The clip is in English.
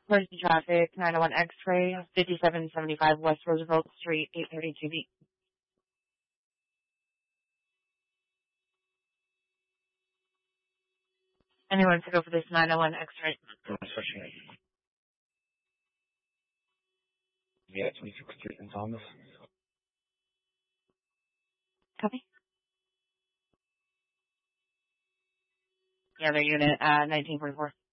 Emergency traffic, 901 X-ray, 5775 West Roosevelt Street, 832B. Anyone to go for this 901 X-ray? Yeah, 26th Street in Thomas. Copy. The other unit, 1944.